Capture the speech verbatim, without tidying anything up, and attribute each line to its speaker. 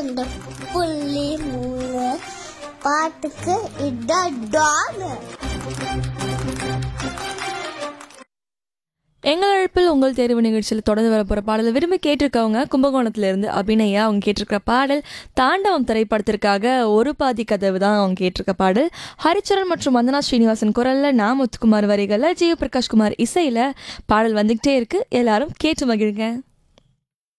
Speaker 1: ரெண்டு புள்ளி மூணு பாட்டுக்கு இதான் டான்.
Speaker 2: எங்கள் அழைப்பில் உங்கள் தேர்வு நிகழ்ச்சியில் தொடர்ந்து வரப்போகிற பாடலை விரும்பி கேட்டிருக்கவங்க கும்பகோணத்திலிருந்து அபிநயா. அவங்க கேட்டிருக்கிற பாடல் தாண்டவம் திரைப்படத்திற்காக ஒரு பாதி கதவு தான் அவங்க கேட்டிருக்க பாடல். ஹரிச்சரன் மற்றும் வந்தனா ஸ்ரீனிவாசன் குரலில் நா முத்துக்குமார் வரிகளில் ஜியோ பிரகாஷ்குமார் இசையில் பாடல் வந்துக்கிட்டே இருக்கு. எல்லாரும் கேட்டு மகிழுங்க.